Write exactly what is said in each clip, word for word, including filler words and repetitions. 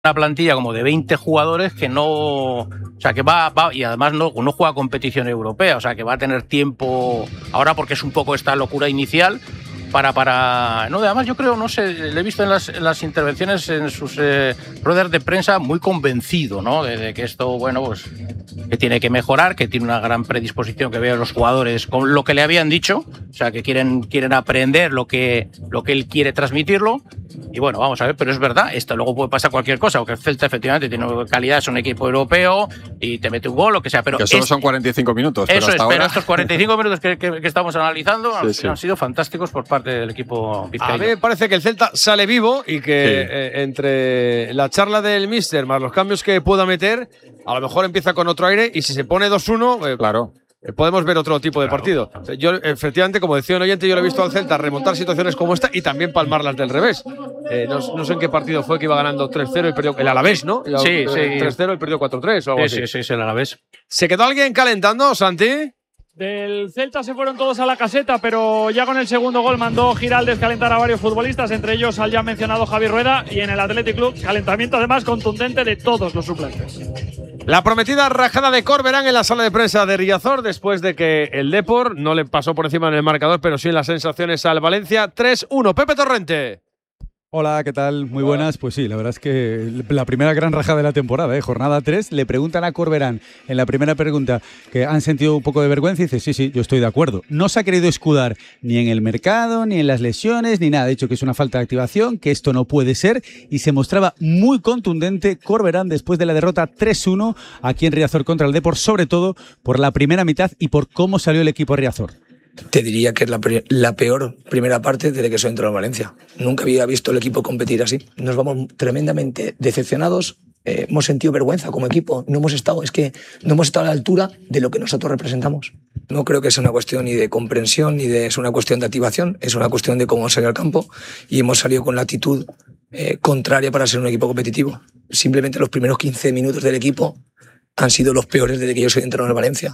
una plantilla como de veinte jugadores que no, o sea, que va, va y además no, no juega competición europea, o sea, que va a tener tiempo ahora porque es un poco esta locura inicial para, para, no, además yo creo, no sé, le he visto en las, en las intervenciones en sus eh, ruedas de prensa muy convencido, ¿no? De, de que esto, bueno, pues que tiene que mejorar, que tiene una gran predisposición, que veo a los jugadores con lo que le habían dicho, o sea, que quieren, quieren aprender lo que, lo que él quiere transmitirlo. Y bueno, vamos a ver, pero es verdad, esto luego puede pasar cualquier cosa, porque el Celta efectivamente tiene calidad, es un equipo europeo y te mete un gol, lo que sea, pero que solo es, son cuarenta y cinco minutos. Eso pero hasta es, ahora... pero estos cuarenta y cinco minutos que, que, que estamos analizando sí, han, sí. han sido fantásticos por parte del equipo vizcaíno. A mí me parece que el Celta sale vivo y que Sí. eh, entre la charla del míster más los cambios que pueda meter, a lo mejor empieza con otro aire y si se pone dos uno, eh, Claro. eh, podemos ver otro tipo de partido. O sea, yo, efectivamente, como decía un oyente, yo lo he visto al Celta remontar situaciones como esta y también palmarlas del revés. Eh, no, no sé en qué partido fue que iba ganando tres cero y perdió el Alavés, ¿no? Sí, eh, sí. tres cero y perdió cuatro tres o algo Sí, así. sí, sí, sí, la ves. ¿Se quedó alguien calentando, Santi? Del Celta se fueron todos a la caseta, pero ya con el segundo gol mandó Giraldez calentar a varios futbolistas, entre ellos al ya mencionado Javi Rueda, y en el Athletic Club calentamiento además contundente de todos los suplentes. La prometida rajada de Corberán en la sala de prensa de Riazor después de que el Depor no le pasó por encima en el marcador, pero sí en las sensaciones al Valencia. tres uno. Pepe Torrente. Hola, ¿qué tal? Muy buenas. Pues sí, la verdad es que la primera gran raja de la temporada, ¿eh? Jornada tres, le preguntan a Corberán en la primera pregunta que han sentido un poco de vergüenza y dice, sí, sí, yo estoy de acuerdo. No se ha querido escudar ni en el mercado, ni en las lesiones, ni nada. Ha dicho que es una falta de activación, que esto no puede ser y se mostraba muy contundente Corberán después de la derrota tres uno aquí en Riazor contra el Depor, sobre todo por la primera mitad y por cómo salió el equipo Riazor. Te diría que es la, la peor primera parte desde que soy entrado en Valencia. Nunca había visto el equipo competir así. Nos vamos tremendamente decepcionados. Eh, hemos sentido vergüenza como equipo. No hemos estado, es que no hemos estado a la altura de lo que nosotros representamos. No creo que sea una cuestión ni de comprensión ni de es una cuestión de activación. Es una cuestión de cómo salió al campo y hemos salido con la actitud eh, contraria para ser un equipo competitivo. Simplemente los primeros quince minutos del equipo han sido los peores desde que yo soy entrenador en Valencia.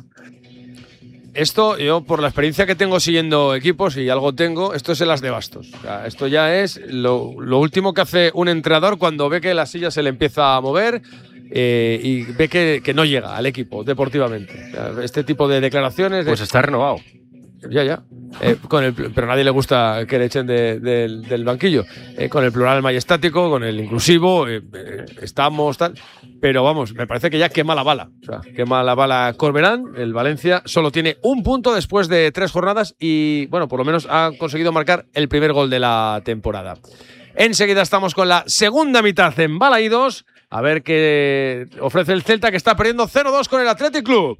Esto, yo por la experiencia que tengo siguiendo equipos, y algo tengo, esto es el as de bastos. O sea, esto ya es lo, lo último que hace un entrenador cuando ve que la silla se le empieza a mover eh, y ve que, que no llega al equipo deportivamente. O sea, este tipo de declaraciones… Pues de, está renovado. Ya, ya. Eh, con el, pero a nadie le gusta que le echen de, de, del banquillo. Eh, con el plural majestático, con el inclusivo, eh, eh, estamos tal… Pero vamos, me parece que ya quema la bala. O sea, quema la bala Corberán. El Valencia solo tiene un punto después de tres jornadas y, bueno, por lo menos ha conseguido marcar el primer gol de la temporada. Enseguida estamos con la segunda mitad en Balaídos. A ver qué ofrece el Celta, que está perdiendo cero dos con el Athletic Club.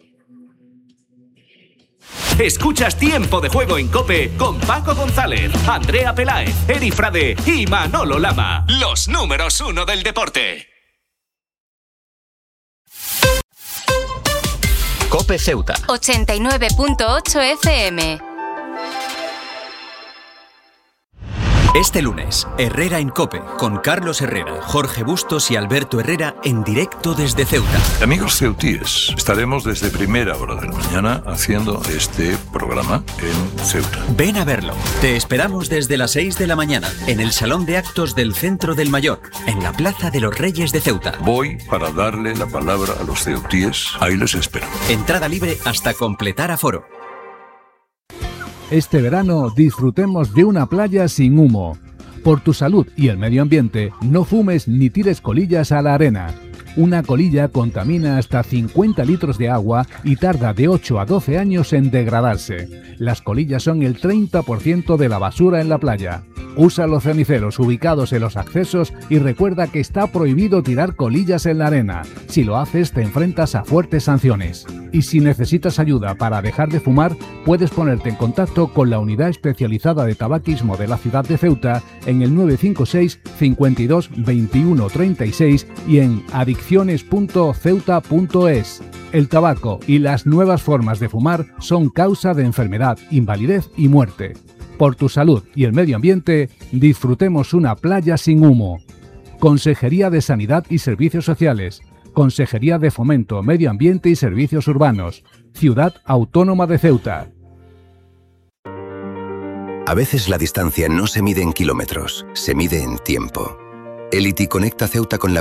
Escuchas Tiempo de Juego en COPE con Paco González, Andrea Peláez, Eri Frade y Manolo Lama. Los números uno del deporte. COPE Ceuta ochenta y nueve punto ocho F M. Este lunes, Herrera en COPE, con Carlos Herrera, Jorge Bustos y Alberto Herrera en directo desde Ceuta. Amigos ceutíes, estaremos desde primera hora de la mañana haciendo este programa en Ceuta. Ven a verlo. Te esperamos desde las seis de la mañana en el Salón de Actos del Centro del Mayor, en la Plaza de los Reyes de Ceuta. Voy para darle la palabra a los ceutíes. Ahí les espero. Entrada libre hasta completar aforo. Este verano disfrutemos de una playa sin humo. Por tu salud y el medio ambiente, no fumes ni tires colillas a la arena. Una colilla contamina hasta cincuenta litros de agua y tarda de ocho a doce años en degradarse. Las colillas son el treinta por ciento de la basura en la playa. Usa los ceniceros ubicados en los accesos y recuerda que está prohibido tirar colillas en la arena. Si lo haces, te enfrentas a fuertes sanciones. Y si necesitas ayuda para dejar de fumar, puedes ponerte en contacto con la Unidad Especializada de Tabaquismo de la ciudad de Ceuta en el nueve cinco seis, cincuenta y dos, veintiuno, treinta y seis y en adicciones punto ceuta punto es. El tabaco y las nuevas formas de fumar son causa de enfermedad, invalidez y muerte. Por tu salud y el medio ambiente, disfrutemos una playa sin humo. Consejería de Sanidad y Servicios Sociales. Consejería de Fomento, Medio Ambiente y Servicios Urbanos. Ciudad Autónoma de Ceuta. A veces la distancia no se mide en kilómetros, se mide en tiempo. Elity conecta Ceuta con la